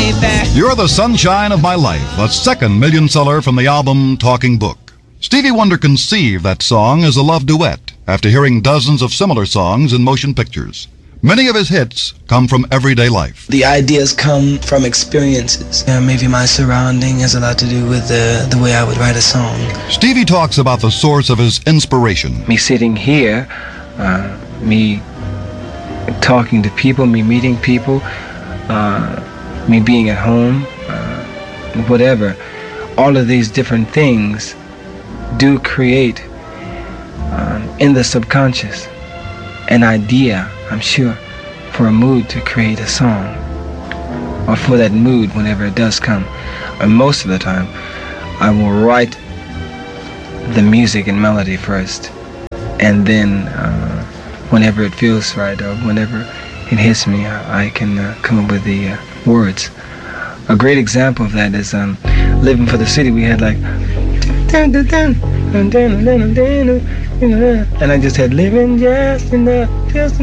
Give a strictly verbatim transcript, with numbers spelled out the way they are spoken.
baby. You're the Sunshine of My Life, a second million seller from the album Talking Book. Stevie Wonder conceived that song as a love duet after hearing dozens of similar songs in motion pictures. Many of his hits come from everyday life. The ideas come from experiences. Yeah, maybe my surrounding has a lot to do with the, the way I would write a song. Stevie talks about the source of his inspiration. Me sitting here, uh, me talking to people, me meeting people, uh, me being at home, uh, whatever. All of these different things do create um, in the subconscious an idea, I'm sure, for a mood to create a song, or for that mood whenever it does come. And most of the time, I will write the music and melody first, and then uh, whenever it feels right, or whenever it hits me, I, I can uh, come up with the uh, words. A great example of that is um, Living for the City. We had like, and I just had living just enough, just